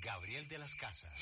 Gabriel de las Casas.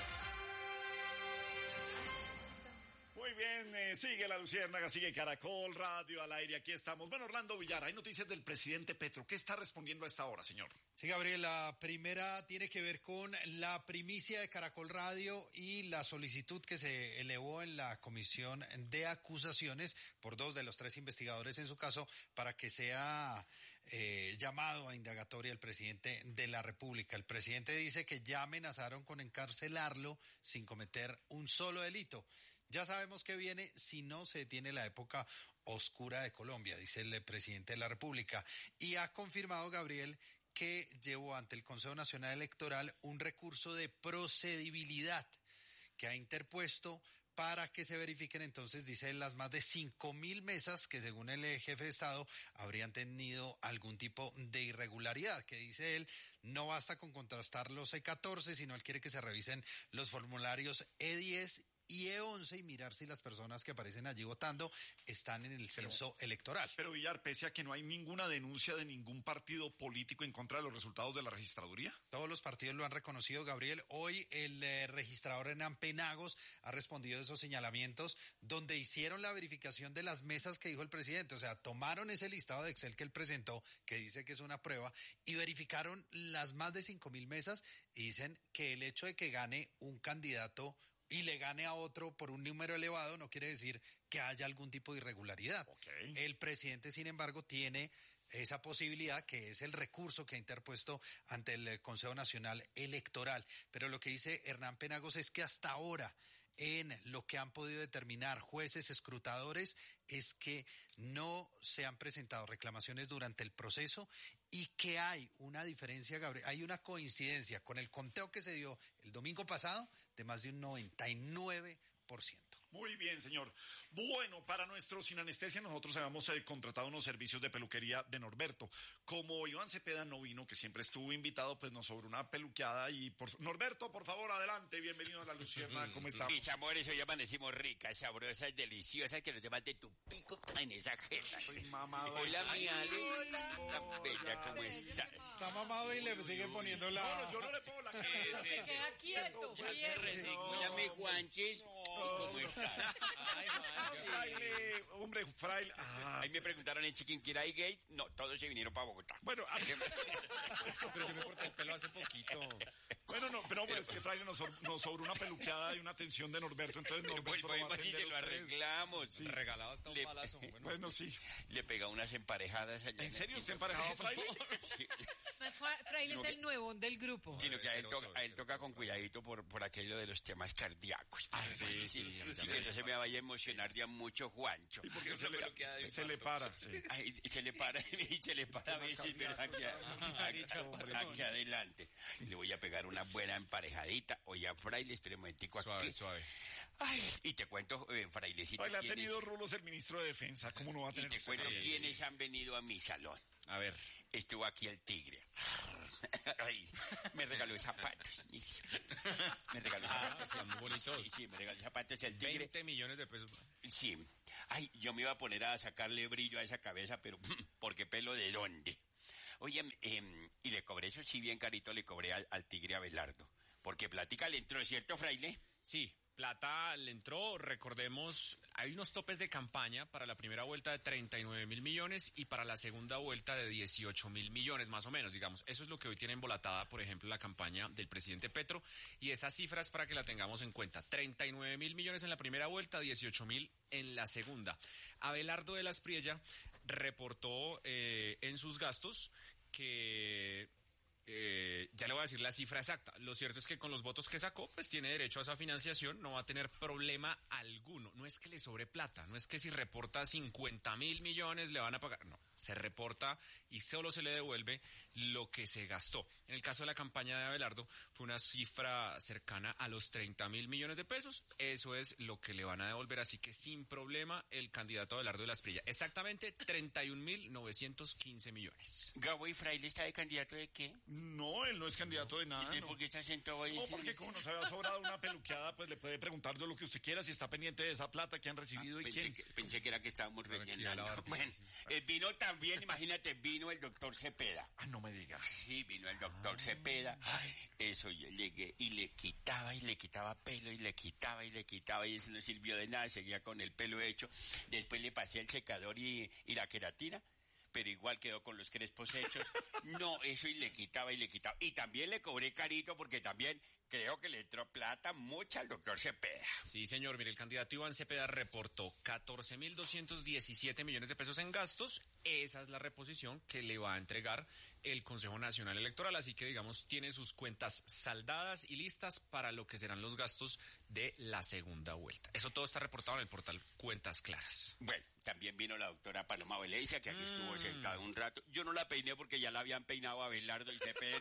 Muy bien, sigue La Luciérnaga, sigue Caracol Radio al aire, aquí estamos. Bueno, Orlando Villar, hay noticias del presidente Petro. ¿Qué está respondiendo a esta hora, señor? Sí, Gabriel, la primera tiene que ver con la primicia de Caracol Radio y la solicitud que se elevó en la comisión de acusaciones por 2 de los 3 investigadores en su caso para que sea llamado a indagatoria el presidente de la República. El presidente dice que ya amenazaron con encarcelarlo sin cometer un solo delito. Ya sabemos que viene si no se detiene la época oscura de Colombia, dice el presidente de la República. Y ha confirmado, Gabriel, que llevó ante el Consejo Nacional Electoral un recurso de procedibilidad que ha interpuesto para que se verifiquen entonces, dice, las más de 5.000 mesas que según el jefe de Estado habrían tenido algún tipo de irregularidad, que dice él, no basta con contrastar los E14, sino él quiere que se revisen los formularios E10 y E11 y mirar si las personas que aparecen allí votando están en el censo electoral. Pero Villar, pese a que no hay ninguna denuncia de ningún partido político en contra de los resultados de la registraduría. Todos los partidos lo han reconocido, Gabriel. Hoy el registrador Hernán Penagos ha respondido a esos señalamientos donde hicieron la verificación de las mesas que dijo el presidente. O sea, tomaron ese listado de Excel que él presentó, que dice que es una prueba, y verificaron las más de 5.000 mesas y dicen que el hecho de que gane un candidato y le gane a otro por un número elevado no quiere decir que haya algún tipo de irregularidad. Okay. El presidente, sin embargo, tiene esa posibilidad, que es el recurso que ha interpuesto ante el Consejo Nacional Electoral. Pero lo que dice Hernán Penagos es que hasta ahora, en lo que han podido determinar jueces escrutadores, es que no se han presentado reclamaciones durante el proceso y que hay una diferencia, Gabriel, hay una coincidencia con el conteo que se dio el domingo pasado de más de un 99%. Muy bien, señor. Bueno, para nuestro Sin Anestesia, nosotros habíamos contratado unos servicios de peluquería de Norberto. Como Iván Cepeda no vino, que siempre estuvo invitado, pues nos sobró una peluqueada y Norberto, por favor, adelante, bienvenido a La Lucierna, ¿cómo estamos? Mis amores, hoy amanecimos ricas, sabrosas, deliciosas, que no te mate tu pico en esa jeta. Soy mamado. Hola, mi Ale. Hola. Tan bella como estás. Está mamado y le sigue poniendo la... No, yo no le pongo la cara. Se queda quieto. Ya se resignó. Hola, mi Juanches. ¿Cómo estás? Fraile, hombre, fraile. Ahí me preguntaron en Chiquinquirá y Gate. No, todos se vinieron para Bogotá. Bueno, pero yo me corté el pelo hace poquito. Bueno, no, pero es que Fraile nos sobró una peluqueada y una atención de Norberto, entonces Norberto Pues lo va a si atender se lo usted. arreglamos. Sí. Regalado hasta un balazo. Bueno, sí. Le pega unas emparejadas allá. ¿En serio usted emparejado a Fraile? Sí. Más Fraile es el nuevón del grupo. Sino que a él toca con cuidadito por aquello de los temas cardíacos. Sí, que no se me vaya a emocionar ya mucho Juancho. Sí, porque se le para. Sí. Ay, se le para a veces, ¿verdad? Aquí adelante. Le voy a pegar una buena emparejadita. Oye, Fraile, espere un momentico aquí. Suave. Ay, y te cuento, Frailecito. Oye, le ha tenido rulos el ministro de Defensa. ¿Cómo no va a Y tener? te cuento quiénes han venido a mi salón. A ver. Estuvo aquí el tigre. Ay, me regaló zapatos. Me regaló zapatos. Están muy bonitos. Sí, me regaló zapatos el tigre. 20 millones de pesos. Sí. Ay, yo me iba a poner a sacarle brillo a esa cabeza, pero ¿por qué pelo de dónde? Oye, y le cobré, eso sí bien carito, le cobré al tigre Abelardo. Porque plática le entró, ¿cierto, Fraile? Sí. Plata le entró, recordemos, hay unos topes de campaña para la primera vuelta de 39.000 millones y para la segunda vuelta de 18.000 millones, más o menos, digamos. Eso es lo que hoy tiene embolatada, por ejemplo, la campaña del presidente Petro, y esas cifras para que la tengamos en cuenta. 39.000 millones en la primera vuelta, 18.000 en la segunda. Abelardo de las Priella reportó en sus gastos que... ya le voy a decir la cifra exacta. Lo cierto es que con los votos que sacó, pues tiene derecho a esa financiación, no va a tener problema alguno. No es que le sobre plata, no es que si reporta 50.000 millones le van a pagar, no. Se reporta y solo se le devuelve lo que se gastó. En el caso de la campaña de Abelardo, fue una cifra cercana a los 30.000 millones de pesos. Eso es lo que le van a devolver, así que sin problema el candidato Abelardo de las Priella. Exactamente 31.915 millones. ¿Gabo y Fraile está de candidato de qué? No, él no es candidato de nada. Entonces, No. ¿por qué está sentado ahí? No, porque como nos había sobrado una peluqueada, pues le puede preguntar de lo que usted quiera, si está pendiente de esa plata que han recibido y quién. Pensé que era que estábamos Tranquila, rellenando. la Bueno, el vino también, imagínate, vino el doctor Cepeda. Ah, no me digas. Sí, vino el doctor Cepeda. Ay, eso, yo llegué y le quitaba pelo, y le quitaba, y eso no sirvió de nada, seguía con el pelo hecho. Después le pasé el secador y la queratina, pero igual quedó con los crespos hechos. No, eso y le quitaba. Y también le cobré carito porque también creo que le entró plata mucha al doctor Cepeda. Sí, señor. Mire, el candidato Iván Cepeda reportó 14.217 millones de pesos en gastos. Esa es la reposición que le va a entregar el Consejo Nacional Electoral. Así que, digamos, tiene sus cuentas saldadas y listas para lo que serán los gastos de la segunda vuelta. Eso todo está reportado en el portal Cuentas Claras. Bueno, también vino la doctora Paloma Valencia, que aquí estuvo sentada un rato. Yo no la peiné porque ya la habían peinado a Abelardo y Cepeda.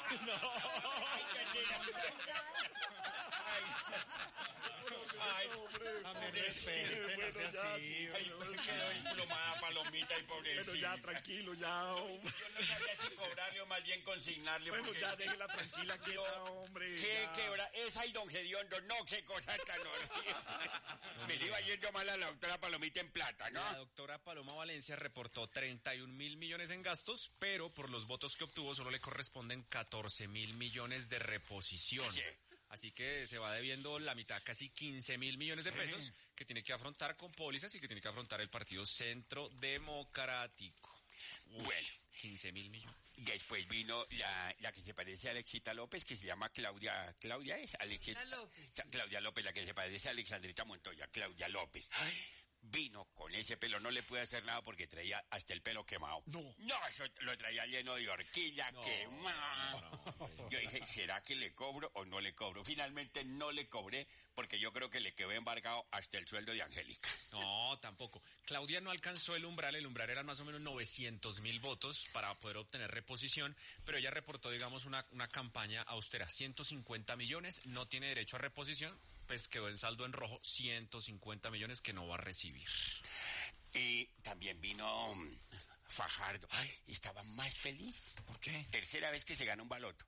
También respeten, no sea así. Ay, quedó desplomada Palomita y pobrecita. Pero ya, tranquilo, ya, hombre. Yo no sabía si cobrarle o más bien consignarle. Bueno, porque ya, déjela tranquila, quieta, hombre. ¿Qué ya. quebra? Esa y don Gediondo, no, qué cosa tan horrible. Me le iba yendo mal a la doctora Palomita en plata, ¿no? La doctora Paloma Valencia reportó 31.000 millones en gastos, pero por los votos que obtuvo solo le corresponden 14.000 millones de reposición. Sí. Así que se va debiendo la mitad, casi 15.000 millones de pesos que tiene que afrontar con pólizas y que tiene que afrontar el Partido Centro Democrático. Bueno. 15.000 millones. Después vino la que se parece a Alexita López, que se llama Claudia es Alexita López. Claudia López, la que se parece a Alexandrita Montoya, Claudia López. Ay, vino con ese pelo, no le pude hacer nada porque traía hasta el pelo quemado. No, eso lo traía lleno de horquilla, quemado. Yo dije, ¿será que le cobro o no le cobro? Finalmente no le cobré porque yo creo que le quedó embargado hasta el sueldo de Angélica. No, tampoco. Claudia no alcanzó el umbral eran más o menos 900.000 votos para poder obtener reposición, pero ella reportó, digamos, una campaña austera, 150 millones, no tiene derecho a reposición, pues quedó en saldo en rojo, 150 millones que no va a recibir. Y también vino Fajardo. Ay, estaba más feliz. ¿por qué? Tercera vez que se gana un baloto.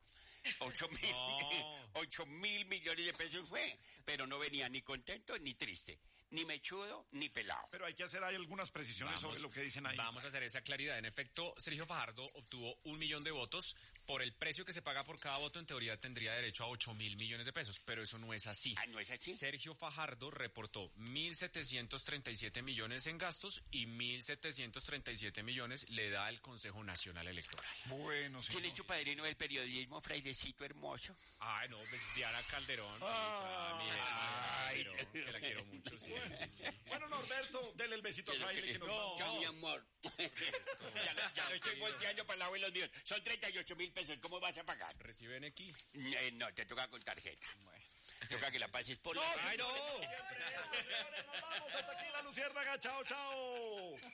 8.000 millones de pesos fue, pero no venía ni contento ni triste, ni mechudo ni pelado. Pero hay que hacer ahí algunas precisiones sobre lo que dicen ahí. Vamos a hacer esa claridad. En efecto, Sergio Fajardo obtuvo 1 millón de votos. Por el precio que se paga por cada voto, en teoría tendría derecho a 8.000 millones de pesos, pero eso no es así. Ah, ¿no es así? Sergio Fajardo reportó 1.737 millones en gastos y 1.737 millones le da el Consejo Nacional Electoral. Bueno, señor. ¿Quién es tu padrino del periodismo, frailecito hermoso? Ay, no, pues Diana Calderón. Sí, que la quiero mucho, sí. Bueno, Norberto, dele el besito a Fraile que nos vamos. Chao, mi amor. ya lo estoy volteando para el lado de los míos. Son 38.000 pesos. ¿Cómo vas a pagar? ¿Reciben aquí? No, te toca con tarjeta. Toca que la pases por No, la... señores, siempre, señores, nos vamos hasta aquí la Luciérnaga. Chao, chao.